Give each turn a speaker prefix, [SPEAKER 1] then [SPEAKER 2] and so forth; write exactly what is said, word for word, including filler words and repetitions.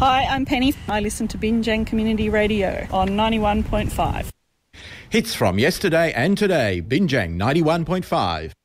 [SPEAKER 1] Hi, I'm Penny. I listen to Binjang Community Radio on ninety-one point five.
[SPEAKER 2] Hits from yesterday and today, Binjang ninety-one point five.